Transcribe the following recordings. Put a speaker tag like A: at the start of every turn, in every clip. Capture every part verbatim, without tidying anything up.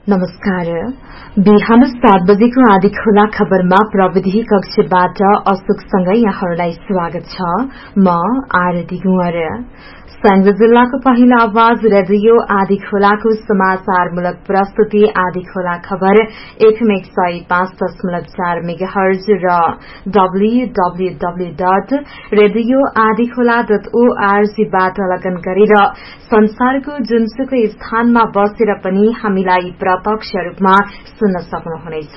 A: नमस्कार। बिहान सात बजेको आदि खोला खबरमा प्रविधि कक्षबाट अशोकसँगै यहाँहरूलाई स्वागत छ। म आरती कुँवर। संघ जिल्लाको पहिलो आवाज रेडियो आदि खोलाको समाचारमूलक प्रस्तुति आदि खोला खबर एफएम एक सय पाँच दशमलव चार मेगाहर्ज र डब्ल्यूडब्ल्यूडब्ल्यू डट रेडियो आदि खोला डट ओआरजीबाट लगन गरेर संसारको जुनसुकै स्थानमा बसेर पनि हामीलाई प्रत्यक्ष रूपमा सुन्न सक्नुहुनेछ।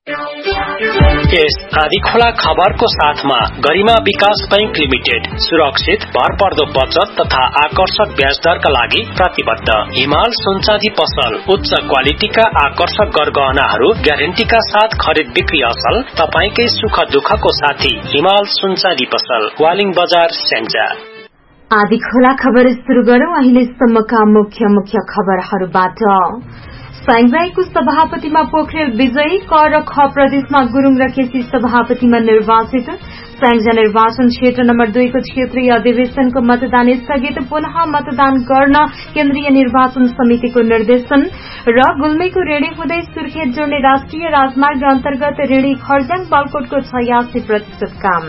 B: यस आदि खोला खबरको साथमा गरिमा विकास बैंक लिमिटेड सुरक्षित भरपर्दो बचत तथा आकर्षक ब्याज दरका लागि प्रतिबद्ध। हिमाल सुनचाँदी पसल उच्च क्वालिटीका आकर्षक गरगहनाहरू ग्यारेन्टीका साथ खरिद बिक्री असल। तपाईकै सुख दुःखको साथी हिमाल सुनचाँदी पसल, वालिङ बजार, स्याङ्जा।
A: आदि खोला खबर सुरु गरौं अहिलेसम्मका मुख्य मुख्य खबरहरूबाट। संघको सभापतिमा पोखरेल विजयी, क र ख प्रदेशमा गुरूङ र केसी सभापतिमा निर्वाचित। संघ निर्वाचन क्षेत्र नम्बर दुईको क्षेत्रीय अधिवेशनको मतदान स्थगित, पुनः मतदान गर्न केन्द्रीय निर्वाचन समितिको निर्देशन। र गुल्मीको रेडी हुँदै सुर्खेत जोड्ने राष्ट्रिय राजमार्ग अन्तर्गत रेडी खर्जाङ बालकोटको छयासी प्रतिशत काम।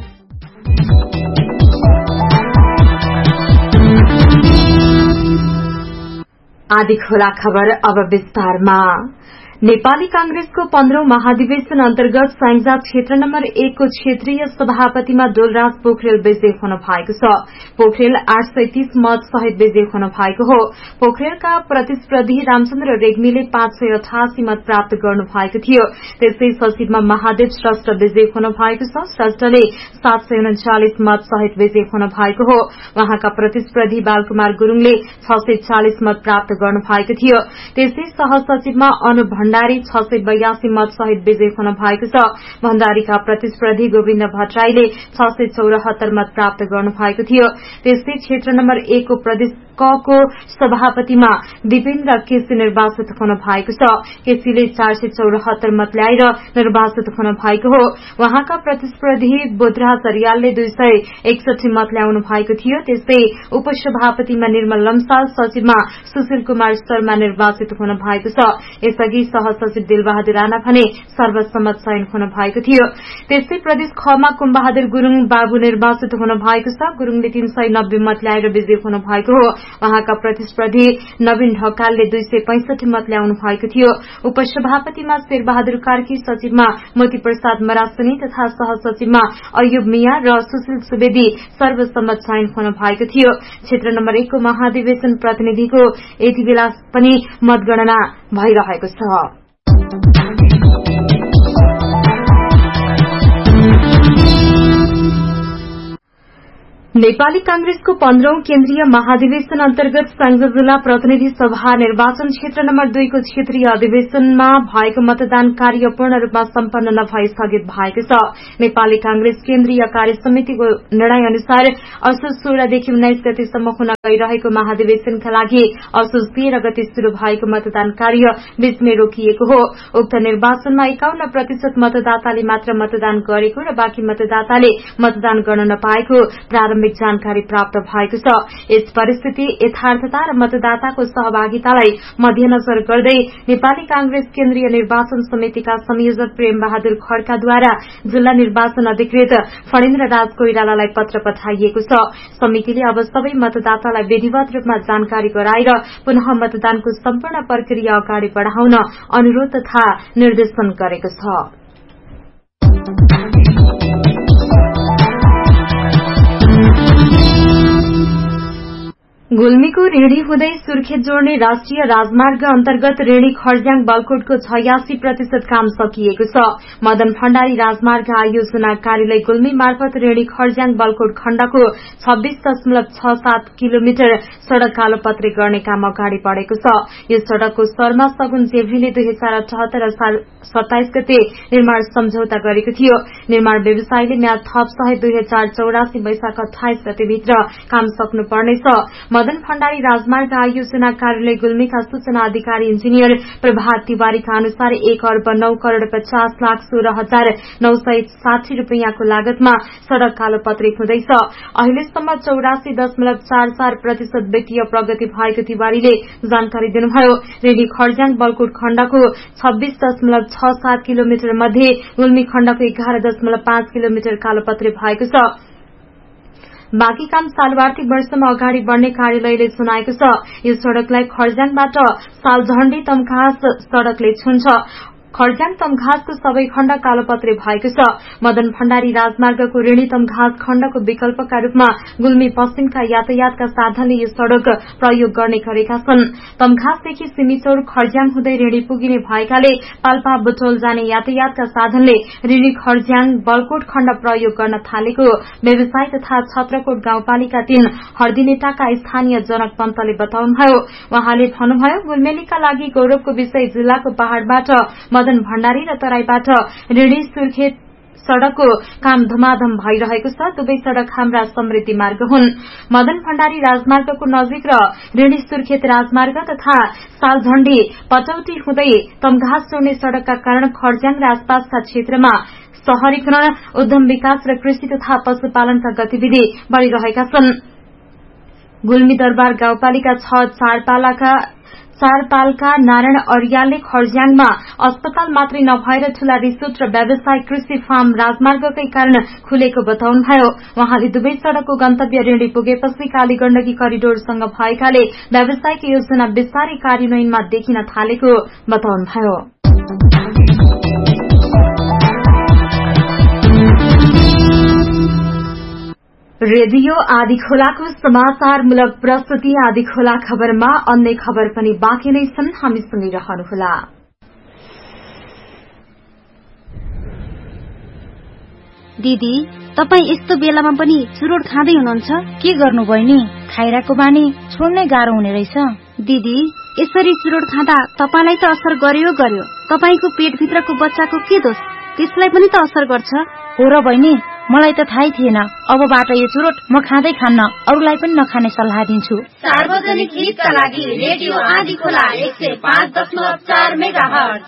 A: आदि खोला खबर अब विस्तारमा। नेपाली कांग्रेसको पन्ध्रौं महाधिवेशन अन्तर्गत स्याङ्जा क्षेत्र नम्बर एकको क्षेत्रीय सभापतिमा डोलराज पोखरेल विजयी हुनु भएको छ। पोखरेल आठ सय तीस मत सहित विजयी हुनु भएको हो। पोखरेलका प्रतिस्पर्धी रामचन्द्र रेग्मीले पाँच सय अठासी मत प्राप्त गर्नु भएको थियो। त्यसै सचिवमा महादेव श्रेष्ठ विजयी हुनु भएको छ। श्रेष्ठले सात सय उन्चालिस मत सहित विजयी हुनु भएको हो। उहाँका प्रतिस्पर्धी बालकुमार गुरूङले छ सय चालिस मत प्राप्त गर्नु भएको थियो। त्यसै सहसचिवमा अनु भण्डारी छ सय बयासी मत सहित विजयी हुनु भएको छ। भण्डारीका प्रतिस्पर्धी गोविन्द भट्टराईले छ सय चौरात्तर मत प्राप्त गर्नु भएको थियो। त्यसै क्षेत्र नम्बर एकको प्रदेश क को सभापतिमा दिपेन्द्र केसी निर्वाचित हुनु भएको छ। केसीले चार सय चौरात्तर मत ल्याएर निर्वाचित हुनु भएको हो। उहाँका प्रतिस्पर्धी बोधराज अरियालले दुई सय एकसठी मत ल्याउनु भएको थियो। त्यस्तै उपसभापतिमा निर्मल लम्साल, सचिवमा सुशील कुमार शर्मा निर्वाचित हुनु भएको छ। यसअघि सहसचिव दिलबहादुर राणा भने सर्वसम्मत चयन हुनु भएको थियो। त्यस्तै प्रदेश खमा कुम्बहादुर गुरूङ बाबु निर्वाचित हुनु भएको छ। गुरूङले तीन सय नब्बे मत ल्याएर विजयी हुनु भएको हो। उहाँका प्रतिस्पर्धी नवीन ढकालले दुई सय पैंसठी मत ल्याउनु भएको थियो। उपसभापतिमा शेरबहादुर कार्की, सचिवमा मोती प्रसाद मरासनी तथा सहसचिवमा अयुब मिया र सुशील सुवेदी सर्वसम्मत चयन हुनु भएको थियो। क्षेत्र नम्बर एकको महाधिवेशन प्रतिनिधिको यति बेला पनि मतगणना भइरहेको छ। नेपाली कांग्रेसको पन्ध्रौं केन्द्रीय महाधिवेशन अन्तर्गत संघ जिल्ला प्रतिनिधि सभा निर्वाचन क्षेत्र नम्बर दुईको क्षेत्रीय अधिवेशनमा भएको मतदान कार्य पूर्ण रूपमा सम्पन्न नभई स्थगित भएको छ। नेपाली कांग्रेस केन्द्रीय कार्य समितिको निर्णय अनुसार असोज सोह्रदेखि उन्नाइस गतेसम्म हुन गइरहेको महाधिवेशनका लागि असोज तेह्र गते शुरू भएको मतदान कार्य बीचमै रोकिएको हो। उक्त निर्वाचनमा एकाउन्न प्रतिशत मतदाताले मात्र मतदान गरेको र बाँकी मतदाताले मतदान गर्न नपाएको प्रारम्भिक जानकारी प्राप्त भएको छ। यस परिस्थिति, यथार्थता र मतदाताको सहभागितालाई मध्यनजर गर्दै नेपाली कांग्रेस केन्द्रीय निर्वाचन समितिका संयोजक प्रेम बहादुर खड्काद्वारा जिल्ला निर्वाचन अधिकृत फणेन्द्र राज कोइरालालाई पत्र पठाइएको छ। समितिले अब सबै मतदातालाई विधिवत रूपमा जानकारी गराएर पुनः मतदानको सम्पूर्ण प्रक्रिया अगाडि बढ़ाउन अनुरोध तथा निर्देशन गरेको छ। गुल्मीको रेडी हुँदै सुर्खेत जोड्ने राष्ट्रिय राजमार्ग अन्तर्गत रेडी खर्जाङ बालकोटको छयासी प्रतिशत काम सकिएको छ। मदन भण्डारी राजमार्ग आयोजना कार्यालय गुल्मी मार्फत रेडी खर्जाङ बालकोट खण्डको छब्बीस दशमलव छ सात किलोमिटर सड़क कालोपत्रे गर्ने काम अगाडि बढ़ेको छ। यो सड़कको शर्मा सगुन जेभीले दुई हजार अठहत्तर साल सत्ताइस गते निर्माण सम्झौता गरेको थियो। निर्माण व्यवसायीले म्याद थप सहित दुई हजार चौरासी वैशाख अठाइस गतेभित्र काम सक्नुपर्नेछ। मदन भण्डारी राजमार्ग आयोजना कार्यालय गुल्मीका सूचना अधिकारी इन्जिनियर प्रभात तिवारीका अनुसार एक अर्ब नौ करोड़ पचास लाख सोह्र हजार नौ सय साठी रूपियाँको लागतमा सड़क कालोपत्री हुँदैछ। अहिलेसम्म चौरासी दशमलव चार चार प्रतिशत वित्तीय प्रगति भएको तिवारीले जानकारी दिनुभयो। रेली खर्जाङ बलकोट खण्डको छब्बीस दशमलव छ सात किलोमिटर मध्ये गुल्मी खण्डको एघार दशमलव पाँच किलोमिटर कालोपत्री भएको छ। बाँकी काम साल आर्थिक वर्षमा अगाडि बढ़ने कार्यालयले सुनाएको छ। यो सड़कलाई खर्जाङबाट सालझण्डी तमघास सड़कले छुन्छ। खर्जाङ तमघासको सबै खण्ड कालोपत्री भएको छ। मदन भण्डारी राजमार्गको ऋणी तमघास खण्डको विकल्पका रूपमा गुल्मी पश्चिमका यातायातका साधनले यो सड़क प्रयोग गर्ने गरेका छन्। तमघासदेखि सिमिचौर खर्जाङ हुँदै ऋणी पुगिने भएकाले पाल्पा बुटोल जाने यातायातका साधनले ऋणी खर्जाङ बलकोट खण्ड प्रयोग गर्न थालेको व्यवसाय तथा छत्रकोट गाउँपालिका तीन हर्दिनेटाका स्थानीय जनक पन्तले बताउनुभयो। उहाँले भन्नुभयो, गुल्मेलीका लागि गौरवको विषय जिल्लाको पहाड़बाट मदन भण्डारी र तराईबाट ऋणी सुर्खेत सड़कको काम धमाधम भइरहेको छ। दुवै सड़क हाम्रा समृद्धि मार्ग हुन्। मदन भण्डारी राजमार्गको नजिक र ऋणी सुर्खेत राजमार्ग तथा सालझण्डी पटौटी हुँदै तमघास जोड्ने सड़कका कारण खर्जाङ र आसपासका क्षेत्रमा शहरीकरण, उद्यम विकास र कृषि तथा पशुपालनका गतिविधि बढ़िरहेका छन्। गुल्मी दरबार गाउँपालिका छ चारपालाका चारपालका नारायण अर्यालले खर्जाङमा अस्पताल मात्रै नभएर ठूला रिसोर्ट र व्यावसायिक कृषि फार्म राजमार्गकै कारण खुलेको बताउनुभयो। उहाँले दुवै सड़कको गन्तव्य ऋणी पुगेपछि काली गण्डकी करिडोरसँग भएकाले व्यावसायिक योजना विस्तारै कार्यान्वयनमा देखिन थालेको बताउनुभयो। रेडियो आदि खोलाको समाचारमूलक प्रस्तुति आदि खोला खबरमा अन्य खबर पनि बाँकी नै छन्। हामीसँगै रहनुहोला।
C: दिदी, तपाई यस्तो बेलामा पनि चुरोट खाँदै हुनुहुन्छ? के गर्नु बहिनी? खाइराको बानी छोड्नै गाह्रो हुने रहेछ। दिदी, यसरी चुरोट खाँदा तपाईलाई त असर गर्यो गर्यो, तपाईको पेटभित्रको बच्चाको के दोष? त्यसलाई पनि त असर गर्छ। हो र बहिनी, मलाई त थाहै थिएन। अबबाट यो चुरोट म खाँदै खान्न, अरूलाई पनि नखाने सल्लाह दिन्छु।
D: सार्वजनिक हितका लागि रेडियो आदि खोला एक सय पाँच दशमलव चार मेगाहर्ज।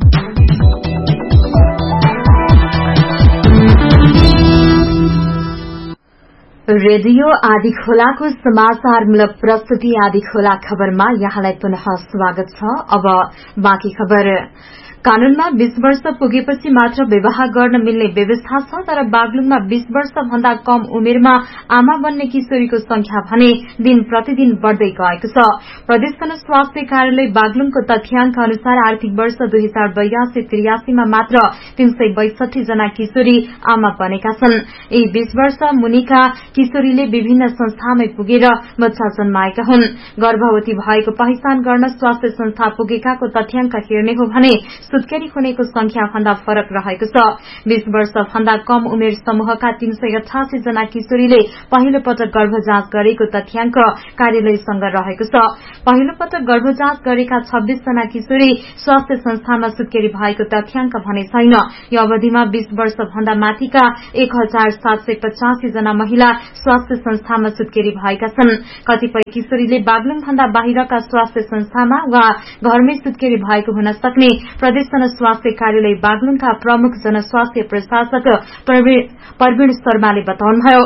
A: रेडियो आदि खोलाको समाचारमूलक प्रस्तुति आदि खोला खबरमा यहाँलाई पुनः स्वागत छ। अब बाँकी खबर। कानूनमा बीस वर्ष पुगेपछि मात्र विवाह गर्न मिल्ने व्यवस्था छ, तर बागलुङमा बीस वर्ष भन्दा कम उमेरमा आमा बन्ने किशोरीको संख्या भने दिन प्रतिदिन बढ़दै गएको छ। प्रदेश जनस्वास्थ्य कार्यालय बागलुङको तथ्याङ्क अनुसार आर्थिक वर्ष दुई हजार बयासी त्रियासीमा मात्र तीन सय बैसठी जना किशोरी आमा बनेका छन्। यी बीस वर्ष मुनिका किशोरीले विभिन्न संस्थामै पुगेर बच्चा जन्माएका हुन्। गर्भवती भएको पहिचान गर्न स्वास्थ्य संस्था पुगेकाको तथ्याङ्क हेर्ने हो भने सुत्केरी हुनेको संख्या भन्दा फरक रहेको छ। बीस वर्ष भन्दा कम उमेर समूहका तीन सय अठासी जना किशोरीले पहिलो पटक गर्भ जाँच गरेको तथ्याङ्क कार्यालयसँग रहेको छ। पहिलो पटक गर्भ जाँच गरेका छब्बीस जना किशोरी स्वास्थ्य संस्थामा सुत्केरी भएको तथ्याङ्क भने छैन। यो अवधिमा बीस वर्ष भन्दा माथिका एक हजार सात सय पचासी जना महिला स्वास्थ्य संस्थामा सुत्केरी भएका छन्। कतिपय किशोरीले बागलुङ भन्दा बाहिरका स्वास्थ्य संस्थामा वा घरमै सुत्केरी भएको हुन सक्ने प्रदेश जनस्वास्थ्य कार्यालय बागलुङका प्रमुख जनस्वास्थ्य प्रशासक प्रवीण शर्माले बताउनुभयो।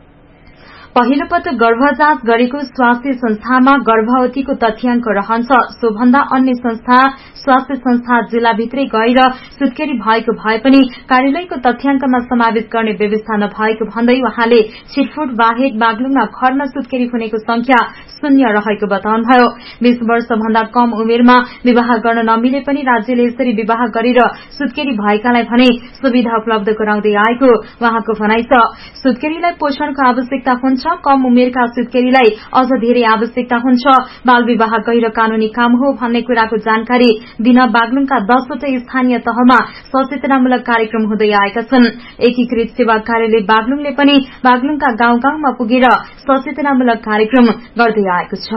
A: पहिलो पटक गर्भ जाँच गरेको स्वास्थ्य संस्थामा गर्भवतीको तथ्याङ्क रहन्छ। सोभन्दा अन्य संस्था स्वास्थ्य संस्था जिल्लाभित्रै गएर सुत्केरी भएको भए पनि कार्यालयको तथ्याङ्कमा समावेश गर्ने व्यवस्था नभएको भन्दै उहाँले छिटफुट बाहेक बागलुङमा घरमा सुत्केरी हुनेको संख्या शून्य रहेको बताउनुभयो। बीस वर्ष भन्दा कम उमेरमा विवाह गर्न नमिले पनि राज्यले यसरी विवाह गरेर सुत्केरी भएकालाई भने सुविधा उपलब्ध गराउँदै आएको उहाँको भनाइ छ। सुत्केरीलाई पोषणको आवश्यकता हुन्छ, कम उमेरका सुत्केरीलाई अझ धेरै आवश्यकता हुन्छ। बाल विवाह गैर कानूनी काम हो भन्ने कुराको जानकारी दिन बागलुङका दसवटा स्थानीय तहमा सचेतनामूलक कार्यक्रम हुँदै आएका छन्। एकीकृत सेवा कार्यालय बागलुङले पनि बागलुङका गाउँ गाउँमा पुगेर सचेतनामूलक कार्यक्रम गर्दै आएको छ।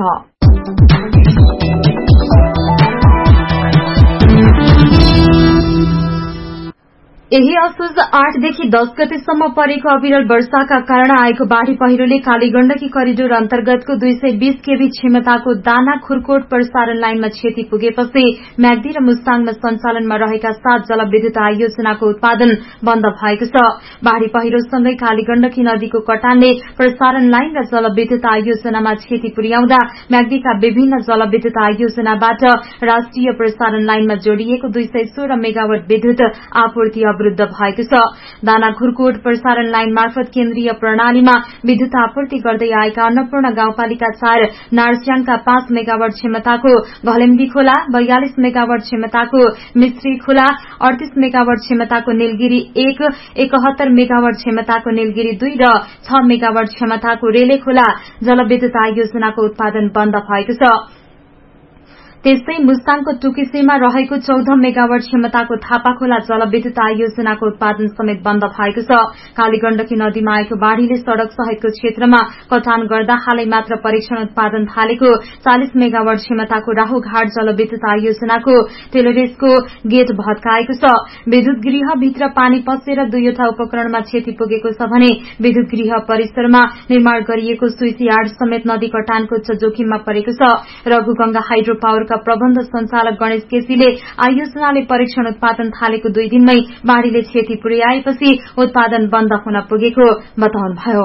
A: यही असोज आठदेखि दस गतेसम्म परेको अविरल वर्षाका कारण आएको बाढ़ी पहिरोले कालीगण्डकी करिडोर अन्तर्गतको दुई सय बीस केभी क्षमताको दाना खुरकोट प्रसारण लाइनमा क्षति पुगेपछि म्याग्दी र मुस्ताङमा सञ्चालनमा रहेका सात जलविद्युत आयोजनाको उत्पादन बन्द भएको छ। बाढ़ी पहिरोसँगै कालीगण्डकी नदीको कटानले प्रसारण लाइन र जलविद्युत आयोजनामा क्षति पुर्याउँदा म्याग्दीका विभिन्न जलविद्युत आयोजनाबाट राष्ट्रिय प्रसारण लाइनमा जोडिएको दुई सय सोह्र मेगावाट विद्युत आपूर्ति अवरुद्ध भएको छ। दाना खुरकोट प्रसारण लाइन मार्फत केन्द्रीय प्रणालीमा विद्युत आपूर्ति गर्दै आएका अन्नपूर्ण गाउँपालिका चार नार्स्याङका पाँच मेगावाट क्षमताको घलेम्दी खोला, बयालिस मेगावाट क्षमताको मिश्री खोला, अडतीस मेगावाट क्षमताको नीलगिरी एक, एकहत्तर मेगावाट क्षमताको नीलगिरी दुई र छ मेगावाट क्षमताको रेले खोला जलविद्युत आयोजनाको उत्पादन बन्द भएको छ। त्यस्तै मुस्ताङको टुकिसीमा रहेको चौध मेगावाट क्षमताको थापाखोला जलविद्युत आयोजनाको उत्पादन समेत बन्द भएको छ। कालीगण्डकी नदीमा आएको बाढ़ीले सड़क सहितको क्षेत्रमा कटान गर्दा हालै मात्र परीक्षण उत्पादन थालेको चालिस मेगावाट क्षमताको राहुघाट जलविद्युत आयोजनाको टेलोरेसको गेट भत्काएको छ। विद्युत गृह भित्र पानी पसेर दुईवटा उपकरणमा क्षति पुगेको छ भने विद्युत गृह परिसरमा निर्माण गरिएको स्विच यार्ड समेत नदी कटानको उच्च जोखिममा परेको छ। रघुगंगा हाइड्रो पावरका प्रबन्ध संचालक गणेश केसीले आयोजनाले परीक्षण उत्पादन थालेको दुई दिनमै बाढ़ीले क्षति पुर्याएपछि उत्पादन बन्द हुन पुगेको बताउनुभयो।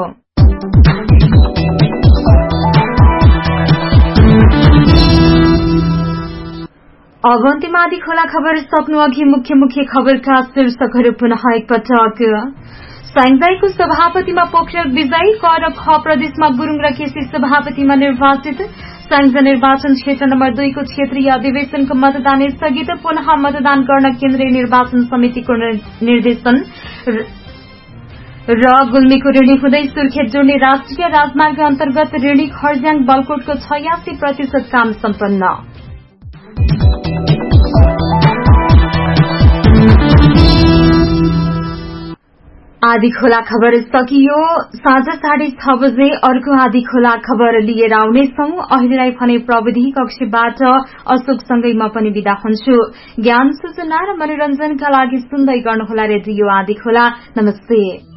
A: अब अन्त्यमा आदि खोला खबर सक्नु अघि मुख्य मुख्य खबरका शीर्षकहरू पुनः एकपटक। स्याङ्जाईको सभापतिमा पोखरेल विजयी, क र ख प्रदेशमा गुरूङ र केसी सभापतिमा निर्वाचित। स्याङ्जा निर्वाचन क्षेत्र नम्बर दुईको क्षेत्रीय अधिवेशनको मतदान स्थगित, पुनः मतदान गर्न केन्द्रीय निर्वाचन समितिको निर्देशन। र गुल्मीको ऋणी हुँदै सुर्खेत जोड्ने राष्ट्रिय राजमार्ग अन्तर्गत ऋणी खर्ज्याङ बलकोटको छयासी प्रतिशत काम सम्पन्न। आदि खोला खबर सकियो। साँझ साढे छ बजे अर्को आदि खोला खबर लिएर आउनेछौं। अहिलेलाई भने प्रविधि कक्षबाट अशोकसँगै म पनि विदा हुन्छु। ज्ञान सूचना र मनोरञ्जनका लागि सुन्दै गर्नुहोला रेडियो आदि खोला। नमस्ते।